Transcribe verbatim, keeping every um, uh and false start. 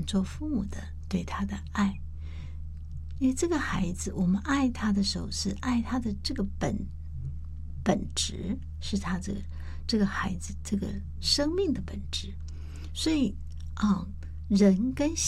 做父母的对他的爱。因为这个孩子，我们爱他的时候，是爱他的这个本本质，是他这个这个孩子这个生命的本质。所以啊，人跟